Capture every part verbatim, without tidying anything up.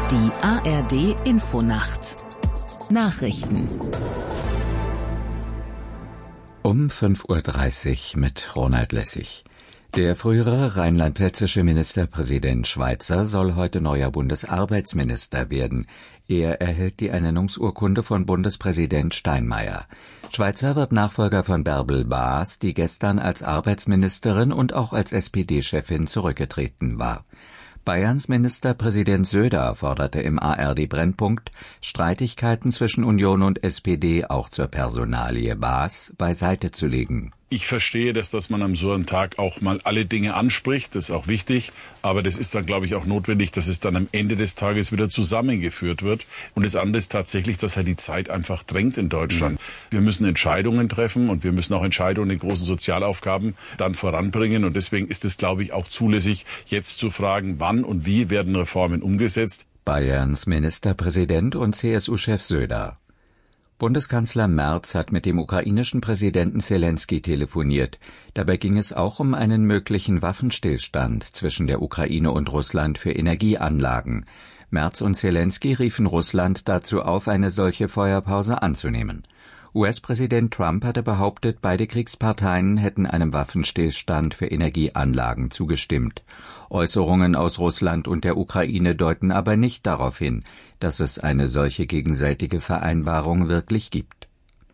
Die A R D-Infonacht. Nachrichten. Um fünf Uhr dreißig mit Ronald Lessig. Der frühere rheinland-pfälzische Ministerpräsident Schweitzer soll heute neuer Bundesarbeitsminister werden. Er erhält die Ernennungsurkunde von Bundespräsident Steinmeier. Schweitzer wird Nachfolger von Bärbel Baas, die gestern als Arbeitsministerin und auch als S P D-Chefin zurückgetreten war. Bayerns Ministerpräsident Söder forderte im A R D-Brennpunkt, Streitigkeiten zwischen Union und S P D auch zur Personalie Baas beiseite zu legen. Ich verstehe das, dass man am so einem Tag auch mal alle Dinge anspricht, das ist auch wichtig, aber das ist dann, glaube ich, auch notwendig, dass es dann am Ende des Tages wieder zusammengeführt wird. Und das andere ist tatsächlich, dass halt die Zeit einfach drängt in Deutschland. Mhm. Wir müssen Entscheidungen treffen und wir müssen auch Entscheidungen in großen Sozialaufgaben dann voranbringen und deswegen ist es, glaube ich, auch zulässig, jetzt zu fragen, wann und wie werden Reformen umgesetzt. Bayerns Ministerpräsident und C S U-Chef Söder. Bundeskanzler Merz hat mit dem ukrainischen Präsidenten Selenskyj telefoniert. Dabei ging es auch um einen möglichen Waffenstillstand zwischen der Ukraine und Russland für Energieanlagen. Merz und Selenskyj riefen Russland dazu auf, eine solche Feuerpause anzunehmen. U S-Präsident Trump hatte behauptet, beide Kriegsparteien hätten einem Waffenstillstand für Energieanlagen zugestimmt. Äußerungen aus Russland und der Ukraine deuten aber nicht darauf hin, dass es eine solche gegenseitige Vereinbarung wirklich gibt.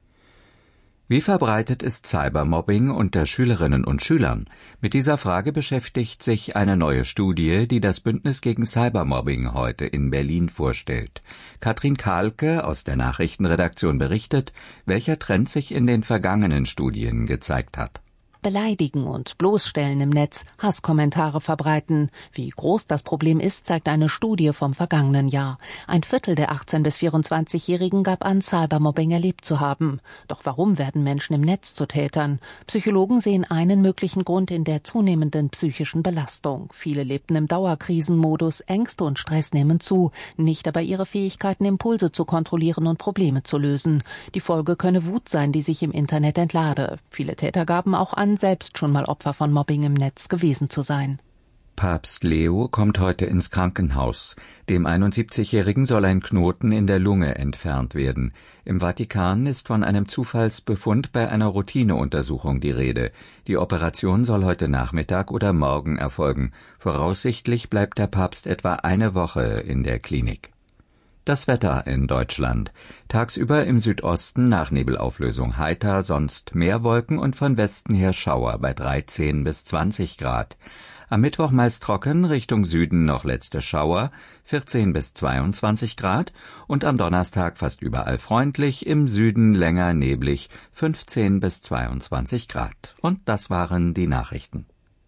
Wie verbreitet ist Cybermobbing unter Schülerinnen und Schülern? Mit dieser Frage beschäftigt sich eine neue Studie, die das Bündnis gegen Cybermobbing heute in Berlin vorstellt. Katrin Kahlke aus der Nachrichtenredaktion berichtet, welcher Trend sich in den vergangenen Studien gezeigt hat. Beleidigen und bloßstellen im Netz, Hasskommentare verbreiten. Wie groß das Problem ist, zeigt eine Studie vom vergangenen Jahr. Ein Viertel der achtzehn- bis vierundzwanzigjährigen gab an, Cybermobbing erlebt zu haben. Doch warum werden Menschen im Netz zu Tätern? Psychologen sehen einen möglichen Grund in der zunehmenden psychischen Belastung. Viele lebten im Dauerkrisenmodus, Ängste und Stress nehmen zu, nicht aber ihre Fähigkeiten, Impulse zu kontrollieren und Probleme zu lösen. Die Folge könne Wut sein, die sich im Internet entlade. Viele Täter gaben auch an, selbst schon mal Opfer von Mobbing im Netz gewesen zu sein. Papst Leo kommt heute ins Krankenhaus. Dem einundsiebzigjährigen soll ein Knoten in der Lunge entfernt werden. Im Vatikan ist von einem Zufallsbefund bei einer Routineuntersuchung die Rede. Die Operation soll heute Nachmittag oder morgen erfolgen. Voraussichtlich bleibt der Papst etwa eine Woche in der Klinik. Das Wetter in Deutschland. Tagsüber im Südosten nach Nebelauflösung heiter, sonst mehr Wolken und von Westen her Schauer bei dreizehn bis zwanzig Grad. Am Mittwoch meist trocken, Richtung Süden noch letzte Schauer, vierzehn bis zweiundzwanzig Grad und am Donnerstag fast überall freundlich, im Süden länger neblig, fünfzehn bis zweiundzwanzig Grad. Und das waren die Nachrichten.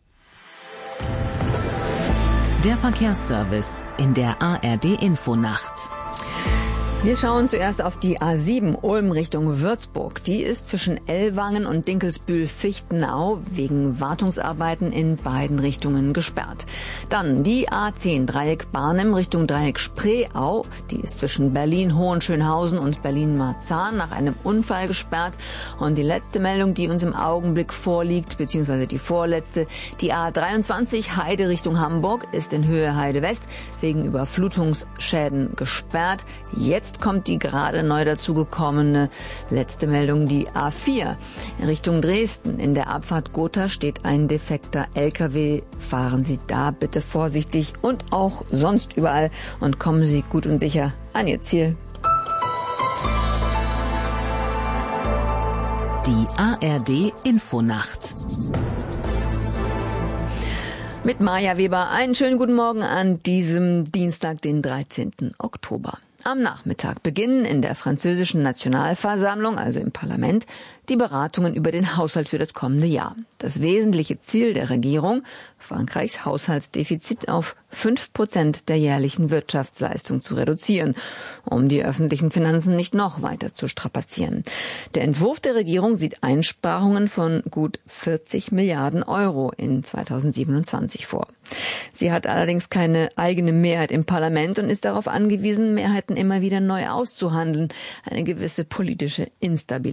Der Verkehrsservice in der A R D-Infonacht. Wir schauen zuerst auf die A sieben Ulm Richtung Würzburg. Die ist zwischen Ellwangen und Dinkelsbühl-Fichtenau wegen Wartungsarbeiten in beiden Richtungen gesperrt. Dann die A zehn Dreieck Barnim Richtung Dreieck Spreeau. Die ist zwischen Berlin-Hohenschönhausen und Berlin-Marzahn nach einem Unfall gesperrt. Und die letzte Meldung, die uns im Augenblick vorliegt, beziehungsweise die vorletzte, die A dreiundzwanzig Heide Richtung Hamburg ist in Höhe Heide West wegen Überflutungsschäden gesperrt. Jetzt kommt die gerade neu dazugekommene letzte Meldung, die A vier in Richtung Dresden. In der Abfahrt Gotha steht ein defekter L K W. Fahren Sie da bitte vorsichtig und auch sonst überall und kommen Sie gut und sicher an Ihr Ziel. Die A R D-Infonacht. Mit Maja Weber einen schönen guten Morgen an diesem Dienstag, den dreizehnten Oktober. Am Nachmittag beginnen in der französischen Nationalversammlung, also im Parlament, die Beratungen über den Haushalt für das kommende Jahr. Das wesentliche Ziel der Regierung, Frankreichs Haushaltsdefizit auf fünf Prozent der jährlichen Wirtschaftsleistung zu reduzieren, um die öffentlichen Finanzen nicht noch weiter zu strapazieren. Der Entwurf der Regierung sieht Einsparungen von gut vierzig Milliarden Euro in zweitausendsiebenundzwanzig vor. Sie hat allerdings keine eigene Mehrheit im Parlament und ist darauf angewiesen, Mehrheiten immer wieder neu auszuhandeln. Eine gewisse politische Instabilität